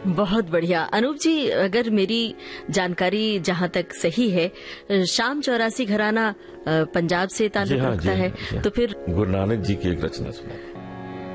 बहुत बढ़िया। अनूप जी, अगर मेरी जानकारी जहाँ तक सही है, शाम 84 घराना पंजाब से ताल्लुक रखता है, तो फिर गुरु नानक जी की एक रचना सुना।